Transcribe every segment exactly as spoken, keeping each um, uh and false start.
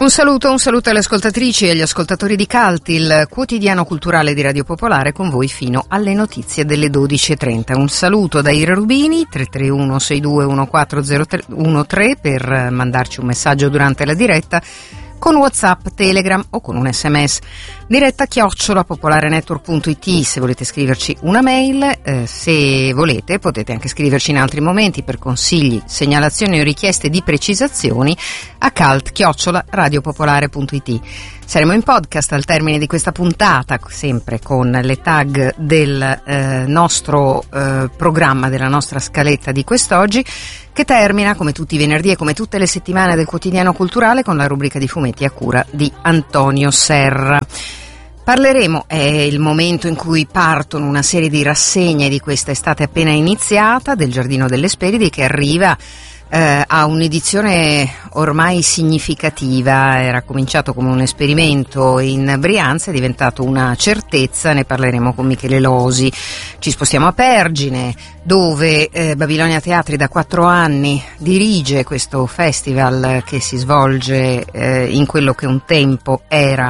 Un saluto, un saluto alle ascoltatrici e agli ascoltatori di Cult, il quotidiano culturale di Radio Popolare, con voi fino alle notizie delle dodici e trenta. Un saluto da Ira Rubini, tre tre uno sei due uno quattro zero uno tre per mandarci un messaggio durante la diretta, con WhatsApp, Telegram o con un sms. Diretta chiocciola popolarenetwork punto it se volete scriverci una mail. Eh, se volete potete anche scriverci in altri momenti per consigli, segnalazioni o richieste di precisazioni a cult chiocciola radiopopolare punto it. Saremo in podcast al termine di questa puntata, sempre con le tag del eh, nostro eh, programma, della nostra scaletta di quest'oggi, che termina, come tutti i venerdì e come tutte le settimane del quotidiano culturale, con la rubrica di fumetti a cura di Antonio Serra. Parleremo, è il momento in cui partono una serie di rassegne di questa estate appena iniziata, del Giardino delle Hesperidi, che arriva eh, a un'edizione ormai significativa. Era cominciato come un esperimento in Brianza, è diventato una certezza. Ne parleremo con Michele Losi. Ci spostiamo a Pergine, dove eh, Babilonia Teatri da quattro anni dirige questo festival che si svolge eh, in quello che un tempo era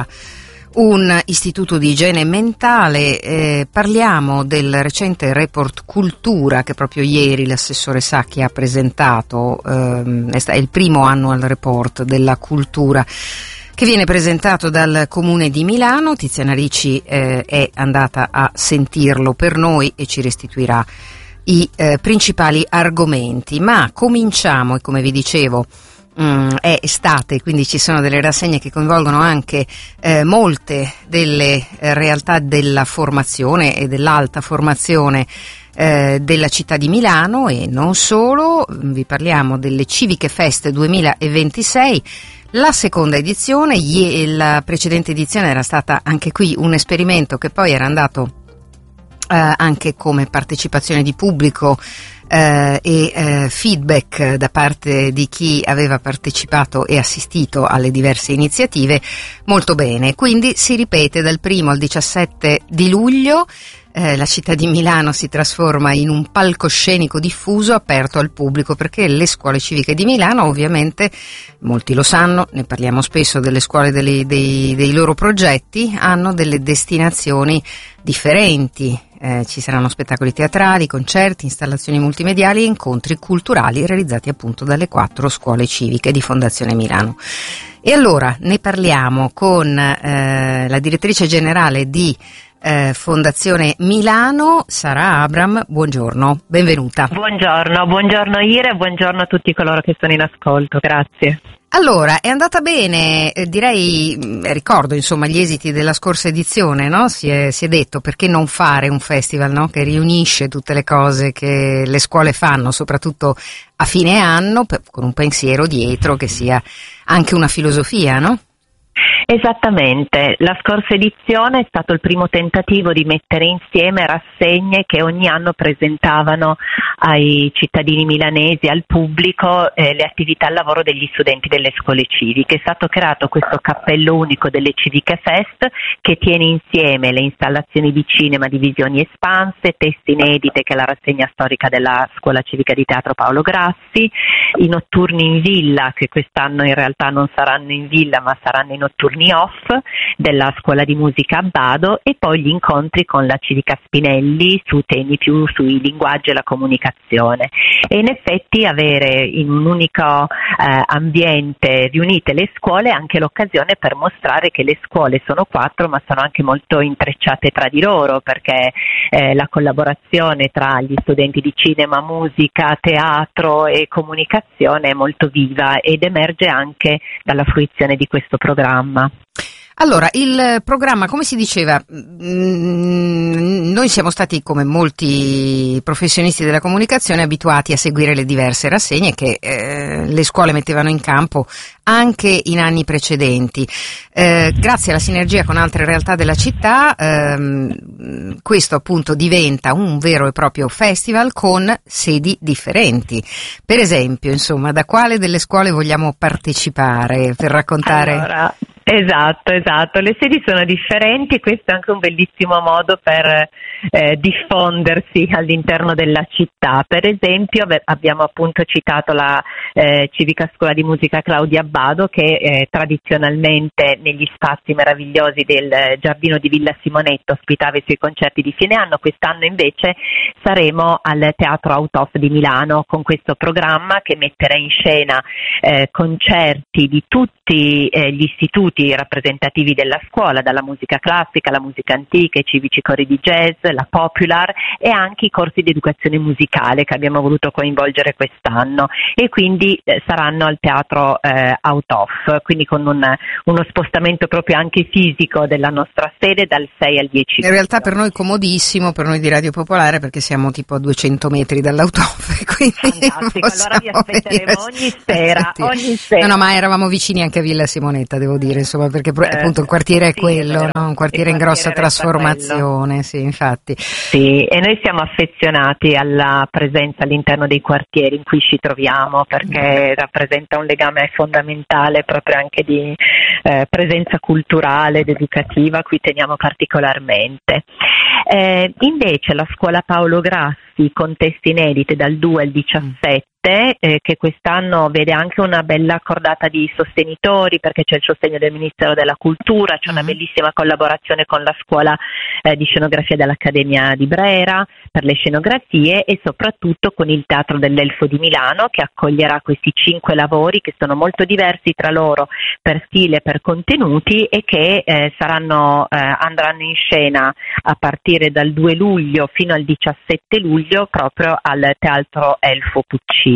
un istituto di igiene mentale. Eh, parliamo del recente report Cultura che proprio ieri l'assessore Sacchi ha presentato. Ehm, è il primo annual report della cultura che viene presentato dal Comune di Milano. Tiziana Ricci eh, è andata a sentirlo per noi e ci restituirà i eh, principali argomenti. Ma cominciamo, e come vi dicevo Mm, è estate, quindi ci sono delle rassegne che coinvolgono anche eh, molte delle eh, realtà della formazione e dell'alta formazione eh, della città di Milano, e non solo. Vi parliamo delle Civiche Fest duemilaventisei, la seconda edizione. La precedente edizione era stata anche qui un esperimento che poi era andato eh, anche come partecipazione di pubblico Uh, e uh, feedback da parte di chi aveva partecipato e assistito alle diverse iniziative molto bene. Quindi si ripete dal primo al diciassette di luglio. Uh, la città di Milano si trasforma in un palcoscenico diffuso aperto al pubblico, perché le scuole civiche di Milano, ovviamente, molti lo sanno, ne parliamo spesso delle scuole, dei, dei, dei loro progetti, hanno delle destinazioni differenti. Eh, ci saranno spettacoli teatrali, concerti, installazioni multimediali e incontri culturali realizzati appunto dalle quattro scuole civiche di Fondazione Milano. E allora ne parliamo con eh, la direttrice generale di eh, Fondazione Milano, Sara Abram. Buongiorno, benvenuta. Buongiorno, buongiorno Ira e buongiorno a tutti coloro che sono in ascolto, grazie. Allora, è andata bene, eh, direi, ricordo insomma gli esiti della scorsa edizione, no? Si è, si è detto, perché non fare un festival, no? Che riunisce tutte le cose che le scuole fanno, soprattutto a fine anno, per, con un pensiero dietro che sia anche una filosofia, no? Esattamente, la scorsa edizione è stato il primo tentativo di mettere insieme rassegne che ogni anno presentavano ai cittadini milanesi, al pubblico, eh, le attività al lavoro degli studenti delle scuole civiche. È stato creato questo cappello unico delle Civiche Fest che tiene insieme le installazioni di cinema di visioni espanse, testi inedite che è la rassegna storica della Scuola Civica di Teatro Paolo Grassi, i notturni in villa, che quest'anno in realtà non saranno in villa ma saranno i notturni off della Scuola di Musica Abbado, e poi gli incontri con la Civica Spinelli su temi più sui linguaggi e la comunicazione. E in effetti avere in un unico eh, ambiente riunite le scuole è anche l'occasione per mostrare che le scuole sono quattro ma sono anche molto intrecciate tra di loro, perché eh, la collaborazione tra gli studenti di cinema, musica, teatro e comunicazione è molto viva ed emerge anche dalla fruizione di questo programma. Allora, il programma, come si diceva, mh, noi siamo stati, come molti professionisti della comunicazione, abituati a seguire le diverse rassegne che eh, le scuole mettevano in campo anche in anni precedenti. Eh, grazie alla sinergia con altre realtà della città, ehm, questo appunto diventa un vero e proprio festival con sedi differenti. Per esempio, insomma, da quale delle scuole vogliamo partecipare per raccontare? Allora, Esatto, esatto, le sedi sono differenti, questo è anche un bellissimo modo per eh, diffondersi all'interno della città. Per esempio abbiamo appunto citato la eh, Civica Scuola di Musica Claudia Abbado, che eh, tradizionalmente negli spazi meravigliosi del Giardino di Villa Simonetta ospitava i suoi concerti di fine anno. Quest'anno invece saremo al Teatro Autof di Milano con questo programma che metterà in scena eh, concerti di tutti eh, gli istituti rappresentativi della scuola, dalla musica classica alla musica antica, i civici cori di jazz, la popular e anche i corsi di educazione musicale che abbiamo voluto coinvolgere quest'anno, e quindi eh, saranno al teatro eh, Autof, quindi con un, uno spostamento proprio anche fisico della nostra sede dal sei al dieci. In realtà per noi comodissimo, per noi di Radio Popolare, perché siamo tipo a duecento metri dall'Autof, quindi fantastico, allora vi aspetteremo ogni sera, ogni sera. No, no, ma eravamo vicini anche a Villa Simonetta, devo dire, insomma, perché eh, appunto il quartiere è sì, quello, è no? Un quartiere in grossa trasformazione, sì, infatti. Sì, e noi siamo affezionati alla presenza all'interno dei quartieri in cui ci troviamo, perché mm. rappresenta un legame fondamentale proprio anche di eh, presenza culturale ed educativa a cui teniamo particolarmente. Eh, invece la scuola Paolo Grassi, con testi inediti dal due al diciassette, eh, che quest'anno vede anche una bella cordata di sostenitori, perché c'è il sostegno del Ministero della Cultura, c'è una bellissima collaborazione con la scuola eh, di scenografia dell'Accademia di Brera per le scenografie, e soprattutto con il Teatro dell'Elfo di Milano, che accoglierà questi cinque lavori che sono molto diversi tra loro per stile e per contenuti, e che eh, saranno eh, andranno in scena a partire dal due luglio fino al diciassette luglio proprio al Teatro Elfo Puccini.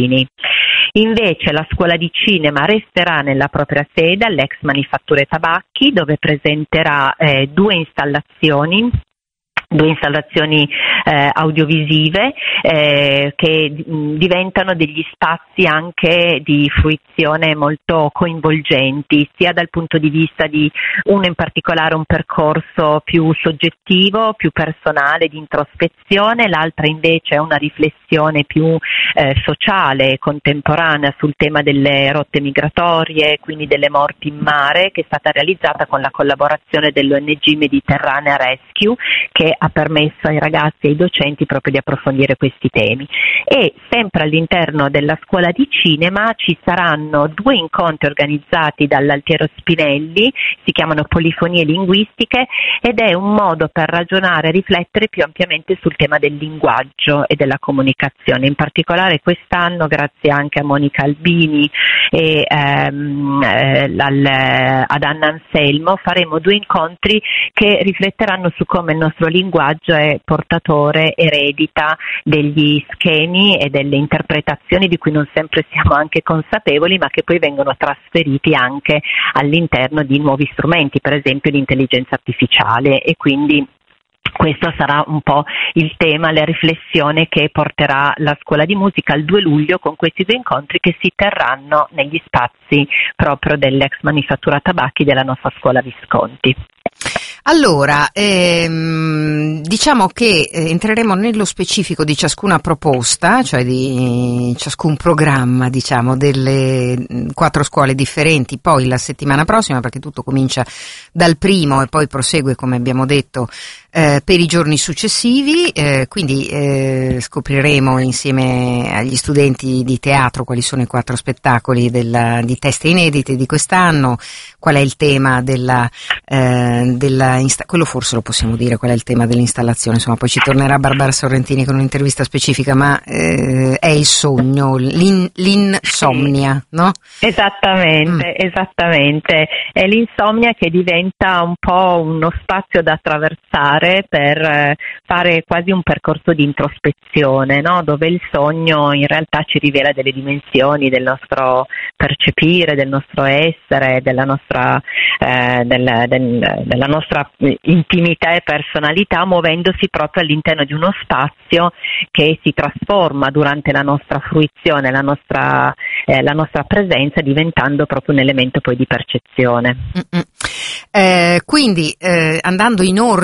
Invece la scuola di cinema resterà nella propria sede all'ex Manifatture Tabacchi, dove presenterà eh, due installazioni due installazioni eh, audiovisive eh, che mh, diventano degli spazi anche di fruizione molto coinvolgenti, sia dal punto di vista di uno in particolare un percorso più soggettivo, più personale, di introspezione, l'altra invece è una riflessione più eh, sociale e contemporanea sul tema delle rotte migratorie, quindi delle morti in mare, che è stata realizzata con la collaborazione dell'O N G Mediterranea Rescue, che ha permesso ai ragazzi e ai docenti proprio di approfondire questi temi. E sempre all'interno della scuola di cinema ci saranno due incontri organizzati dall'Altiero Spinelli, si chiamano Polifonie linguistiche, ed è un modo per ragionare e riflettere più ampiamente sul tema del linguaggio e della comunicazione. In particolare quest'anno, grazie anche a Monica Albini e ehm, eh, al, ad Anna Anselmo, faremo due incontri che rifletteranno su come il nostro linguaggio è portatore, eredita degli schemi e delle interpretazioni di cui non sempre siamo anche consapevoli, ma che poi vengono trasferiti anche all'interno di nuovi strumenti, per esempio l'intelligenza artificiale, e quindi questo sarà un po' il tema, la riflessione che porterà la scuola di musica il due luglio con questi due incontri che si terranno negli spazi proprio dell'ex Manifattura Tabacchi della nostra scuola Visconti. Allora, ehm, diciamo che eh, entreremo nello specifico di ciascuna proposta, cioè di ciascun programma, diciamo, delle mh, quattro scuole differenti, poi la settimana prossima, perché tutto comincia dal primo e poi prosegue, come abbiamo detto, eh, per i giorni successivi, eh, quindi eh, scopriremo insieme agli studenti di teatro quali sono i quattro spettacoli della, di teste inedite di quest'anno, qual è il tema della, eh, della insta- quello forse lo possiamo dire, qual è il tema dell'installazione, insomma poi ci tornerà Barbara Sorrentini con un'intervista specifica, ma eh, è il sogno, l'in- l'insomnia, no? Esattamente, mm. esattamente, è l'insomnia che diventa un po' uno spazio da attraversare per eh, fare quasi un percorso di introspezione, no? Dove il sogno in realtà ci rivela delle dimensioni del nostro percepire, del nostro essere, della nostra, eh, del, del, della nostra intimità e personalità, muovendosi proprio all'interno di uno spazio che si trasforma durante la nostra fruizione, la nostra, eh, la nostra presenza, diventando proprio un elemento poi di percezione. Eh, quindi eh, andando in ordine di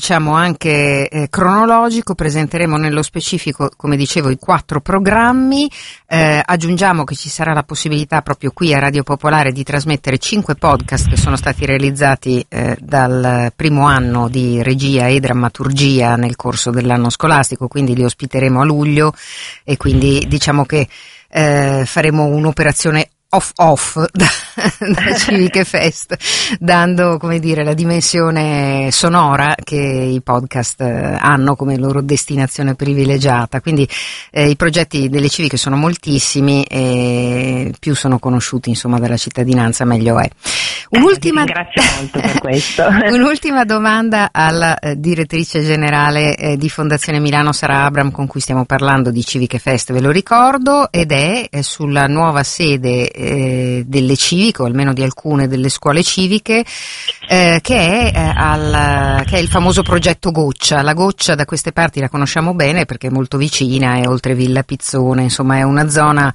diciamo anche eh, cronologico, presenteremo nello specifico, come dicevo, i quattro programmi, eh, aggiungiamo che ci sarà la possibilità proprio qui a Radio Popolare di trasmettere cinque podcast che sono stati realizzati eh, dal primo anno di regia e drammaturgia nel corso dell'anno scolastico, quindi li ospiteremo a luglio e quindi diciamo che eh, faremo un'operazione off-off da, da Civiche Fest, dando, come dire, la dimensione sonora che i podcast hanno come loro destinazione privilegiata. Quindi eh, i progetti delle civiche sono moltissimi e più sono conosciuti, insomma, dalla cittadinanza meglio è. Un'ultima, eh, ringrazio molto per questo. Un'ultima domanda alla eh, direttrice generale eh, di Fondazione Milano, Sara Abram, con cui stiamo parlando di Civiche Fest, ve lo ricordo, ed è eh, sulla nuova sede eh, delle civiche, o almeno di alcune delle scuole civiche, eh, che è eh, al, che è il famoso progetto Goccia. La Goccia da queste parti la conosciamo bene perché è molto vicina, è oltre Villa Pizzone, insomma è una zona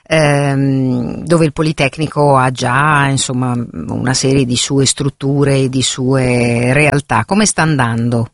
ehm, dove il Politecnico ha già, insomma, una serie di sue strutture e di sue realtà. Come sta andando?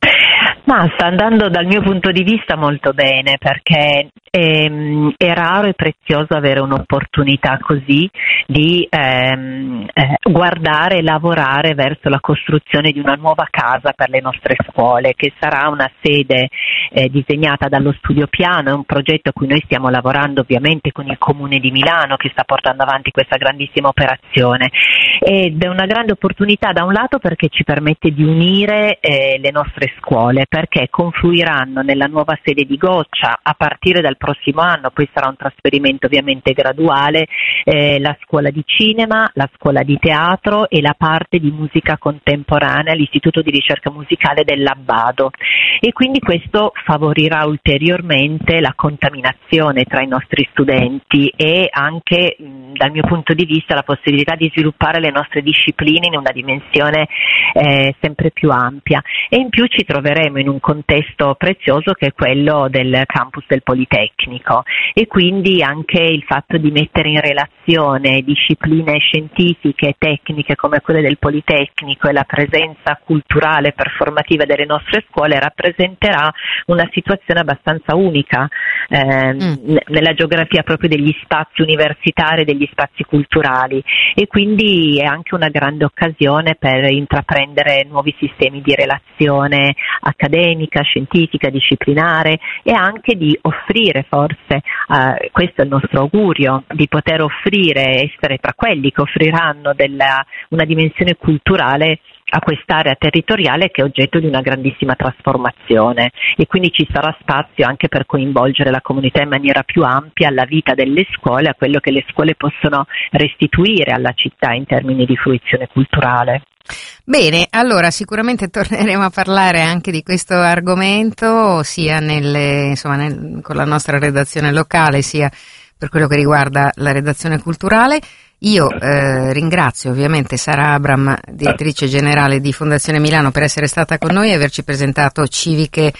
Ma sta andando dal mio punto di vista molto bene, perché è, è raro e prezioso avere un'opportunità così di ehm, eh, guardare e lavorare verso la costruzione di una nuova casa per le nostre scuole, che sarà una sede eh, disegnata dallo Studio Piano. È un progetto a cui noi stiamo lavorando ovviamente con il Comune di Milano, che sta portando avanti questa grandissima operazione, ed è una grande opportunità da un lato perché ci permette di unire eh, le nostre scuole, perché confluiranno nella nuova sede di Goccia a partire dal prossimo anno. Poi sarà un trasferimento ovviamente graduale, eh, la scuola di cinema, la scuola di teatro e la parte di musica contemporanea all'Istituto di Ricerca Musicale dell'Abbado, e quindi questo favorirà ulteriormente la contaminazione tra i nostri studenti e anche mh, dal mio punto di vista la possibilità di sviluppare le nostre discipline in una dimensione eh, sempre più ampia. E in più ci troveremo in un contesto prezioso che è quello del campus del Politecnico, e quindi anche il fatto di mettere in relazione discipline scientifiche e tecniche come quelle del Politecnico e la presenza culturale e performativa delle nostre scuole rappresenterà una situazione abbastanza unica eh, mm. nella geografia proprio degli spazi universitari e degli spazi culturali, e quindi è anche una grande occasione per intraprendere nuovi sistemi di relazione accademica, scientifica, disciplinare, e anche di offrire, forse eh, questo è il nostro augurio, di poter offrire, essere tra quelli che offriranno della, una dimensione culturale a quest'area territoriale che è oggetto di una grandissima trasformazione, e quindi ci sarà spazio anche per coinvolgere la comunità in maniera più ampia alla vita delle scuole, a quello che le scuole possono restituire alla città in termini di fruizione culturale. Bene, allora sicuramente torneremo a parlare anche di questo argomento, sia nelle, insomma, nel, con la nostra redazione locale, sia per quello che riguarda la redazione culturale. Io eh, ringrazio ovviamente Sara Abram, direttrice generale di Fondazione Milano, per essere stata con noi e averci presentato Civiche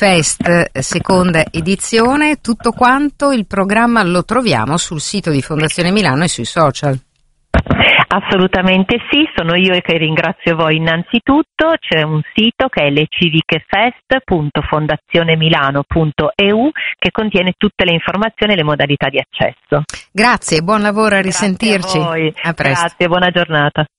Fest seconda edizione. Tutto quanto il programma lo troviamo sul sito di Fondazione Milano e sui social. Assolutamente sì, sono io che ringrazio voi innanzitutto. C'è un sito che è lecivichefest punto fondazionemilano punto e u che contiene tutte le informazioni e le modalità di accesso. Grazie, buon lavoro, a risentirci. Grazie a voi. A presto. Grazie, buona giornata.